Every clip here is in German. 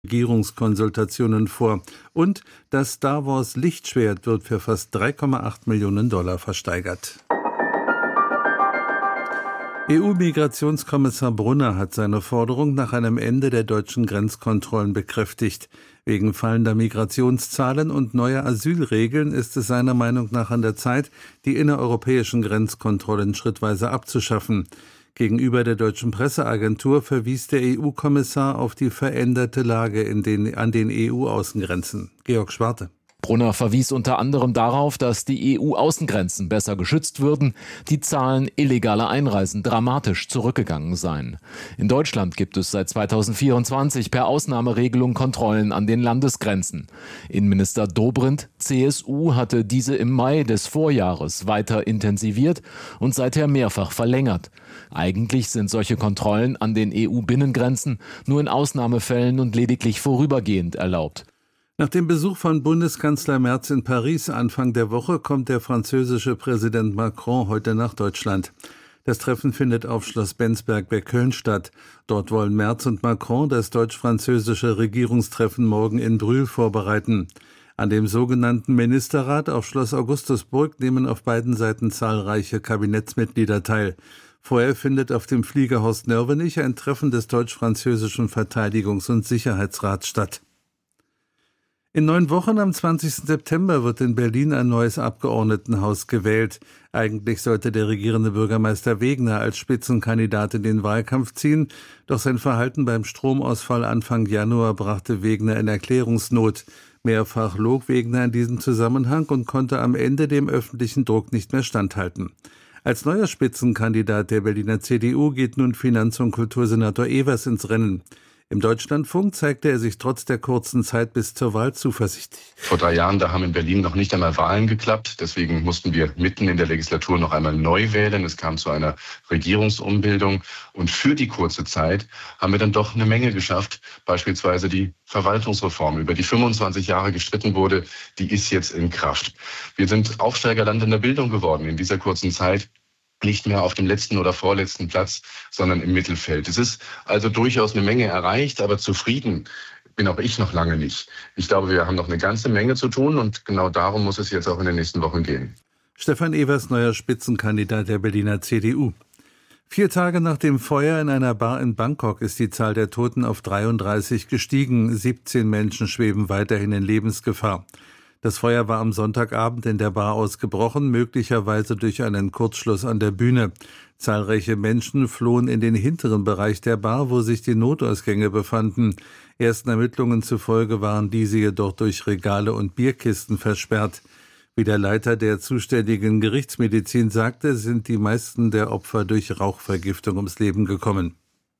Regierungskonsultationen vor. Und das Star Wars Lichtschwert wird für fast 3,8 Millionen Dollar versteigert. EU-Migrationskommissar Brunner hat seine Forderung nach einem Ende der deutschen Grenzkontrollen bekräftigt. Wegen fallender Migrationszahlen und neuer Asylregeln ist es seiner Meinung nach an der Zeit, die innereuropäischen Grenzkontrollen schrittweise abzuschaffen. Gegenüber der deutschen Presseagentur verwies der EU-Kommissar auf die veränderte Lage an den EU-Außengrenzen. Georg Schwarte. Brunner verwies unter anderem darauf, dass die EU-Außengrenzen besser geschützt würden, die Zahlen illegaler Einreisen dramatisch zurückgegangen seien. In Deutschland gibt es seit 2024 per Ausnahmeregelung Kontrollen an den Landesgrenzen. Innenminister Dobrindt, CSU, hatte diese im Mai des Vorjahres weiter intensiviert und seither mehrfach verlängert. Eigentlich sind solche Kontrollen an den EU-Binnengrenzen nur in Ausnahmefällen und lediglich vorübergehend erlaubt. Nach dem Besuch von Bundeskanzler Merz in Paris Anfang der Woche kommt der französische Präsident Macron heute nach Deutschland. Das Treffen findet auf Schloss Bensberg bei Köln statt. Dort wollen Merz und Macron das deutsch-französische Regierungstreffen morgen in Brühl vorbereiten. An dem sogenannten Ministerrat auf Schloss Augustusburg nehmen auf beiden Seiten zahlreiche Kabinettsmitglieder teil. Vorher findet auf dem Flieger Horst Nörvenich ein Treffen des deutsch-französischen Verteidigungs- und Sicherheitsrats statt. In 9 Wochen am 20. September wird in Berlin ein neues Abgeordnetenhaus gewählt. Eigentlich sollte der regierende Bürgermeister Wegner als Spitzenkandidat in den Wahlkampf ziehen, doch sein Verhalten beim Stromausfall Anfang Januar brachte Wegner in Erklärungsnot. Mehrfach log Wegner in diesem Zusammenhang und konnte am Ende dem öffentlichen Druck nicht mehr standhalten. Als neuer Spitzenkandidat der Berliner CDU geht nun Finanz- und Kultursenator Evers ins Rennen. Im Deutschlandfunk zeigte er sich trotz der kurzen Zeit bis zur Wahl zuversichtlich. Vor 3 Jahren, da haben in Berlin noch nicht einmal Wahlen geklappt. Deswegen mussten wir mitten in der Legislatur noch einmal neu wählen. Es kam zu einer Regierungsumbildung. Und für die kurze Zeit haben wir dann doch eine Menge geschafft. Beispielsweise die Verwaltungsreform, über die 25 Jahre gestritten wurde, die ist jetzt in Kraft. Wir sind Aufsteigerland in der Bildung geworden in dieser kurzen Zeit. Nicht mehr auf dem letzten oder vorletzten Platz, sondern im Mittelfeld. Es ist also durchaus eine Menge erreicht, aber zufrieden bin auch ich noch lange nicht. Ich glaube, wir haben noch eine ganze Menge zu tun und genau darum muss es jetzt auch in den nächsten Wochen gehen. Stefan Evers, neuer Spitzenkandidat der Berliner CDU. 4 Tage nach dem Feuer in einer Bar in Bangkok ist die Zahl der Toten auf 33 gestiegen. 17 Menschen schweben weiterhin in Lebensgefahr. Das Feuer war am Sonntagabend in der Bar ausgebrochen, möglicherweise durch einen Kurzschluss an der Bühne. Zahlreiche Menschen flohen in den hinteren Bereich der Bar, wo sich die Notausgänge befanden. Ersten Ermittlungen zufolge waren diese jedoch durch Regale und Bierkisten versperrt. Wie der Leiter der zuständigen Gerichtsmedizin sagte, sind die meisten der Opfer durch Rauchvergiftung ums Leben gekommen.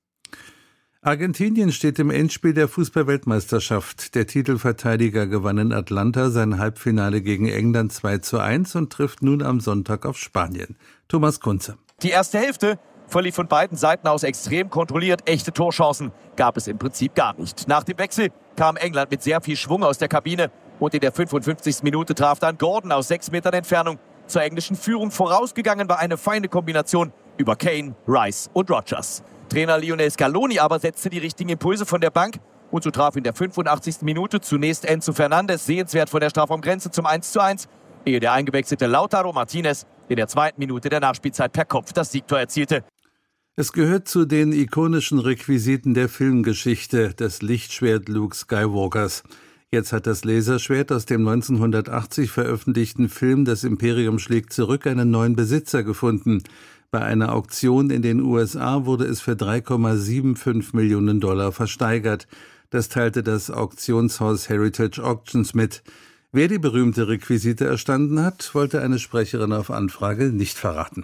Argentinien steht im Endspiel der Fußball-Weltmeisterschaft. Der Titelverteidiger gewann in Atlanta sein Halbfinale gegen England 2:1 und trifft nun am Sonntag auf Spanien. Thomas Kunze. Die erste Hälfte verlief von beiden Seiten aus extrem kontrolliert. Echte Torchancen gab es im Prinzip gar nicht. Nach dem Wechsel kam England mit sehr viel Schwung aus der Kabine und in der 55. Minute traf dann Gordon aus 6 Metern Entfernung zur englischen Führung. Vorausgegangen war eine feine Kombination über Kane, Rice und Rodgers. Trainer Lionel Scaloni aber setzte die richtigen Impulse von der Bank und so traf in der 85. Minute zunächst Enzo Fernandes sehenswert vor der Strafraumgrenze zum 1:1, ehe der eingewechselte Lautaro Martinez in der 2. Minute der Nachspielzeit per Kopf das Siegtor erzielte. Es gehört zu den ikonischen Requisiten der Filmgeschichte, das Lichtschwert Luke Skywalkers. Jetzt hat das Laserschwert aus dem 1980 veröffentlichten Film Das Imperium schlägt zurück einen neuen Besitzer gefunden. Bei einer Auktion in den USA wurde es für 3,75 Millionen Dollar versteigert. Das teilte das Auktionshaus Heritage Auctions mit. Wer die berühmte Requisite erstanden hat, wollte eine Sprecherin auf Anfrage nicht verraten.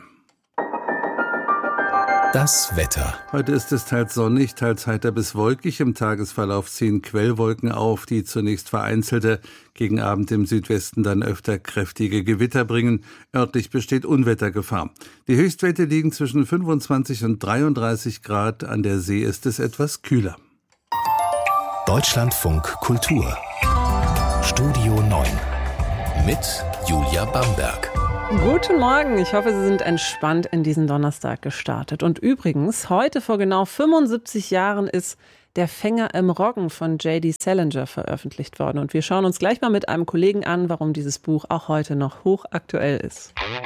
Das Wetter. Heute ist es teils sonnig, teils heiter bis wolkig. Im Tagesverlauf ziehen Quellwolken auf, die zunächst vereinzelte, gegen Abend im Südwesten dann öfter kräftige Gewitter bringen. Örtlich besteht Unwettergefahr. Die Höchstwerte liegen zwischen 25 und 33 Grad. An der See ist es etwas kühler. Deutschlandfunk Kultur. Studio 9 mit Julia Bamberg. Guten Morgen, ich hoffe, Sie sind entspannt in diesen Donnerstag gestartet. Und übrigens, heute vor genau 75 Jahren ist Der Fänger im Roggen von J.D. Salinger veröffentlicht worden. Und wir schauen uns gleich mal mit einem Kollegen an, warum dieses Buch auch heute noch hochaktuell ist.